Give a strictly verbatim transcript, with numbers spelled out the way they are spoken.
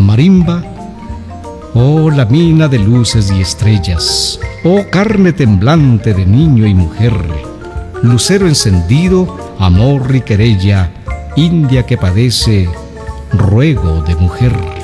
marimba. Oh, la mina de luces y estrellas, oh carne temblante de niño y mujer, lucero encendido, amor y querella, india que padece, ruego de mujer.